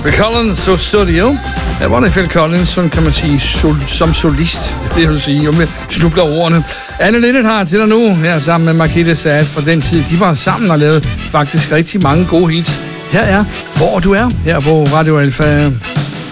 Phil Collins, So Studio. Ja, hvor er Phil Collins, sådan kan man sige, som solist. Det vil sige, om jeg snubler ordene. Anne Linnet har til dig nu, her sammen med Markete Saad fra den tid. De var sammen og lavede faktisk rigtig mange gode hits. Her er Hvor du er, her på Radio Alfa.